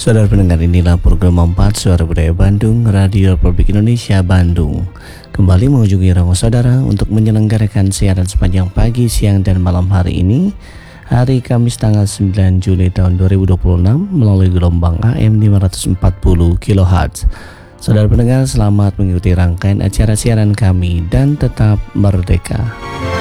Saudara pendengar, inilah program 4 Suara Budaya Bandung, Radio Republik Indonesia Bandung. Kembali mengunjungi ruang saudara untuk menyelenggarakan siaran sepanjang pagi, siang, dan malam hari ini, hari Kamis tanggal 9 Juli tahun 2026 melalui gelombang AM 540 kHz. Saudara pendengar, selamat mengikuti rangkaian acara siaran kami dan tetap merdeka.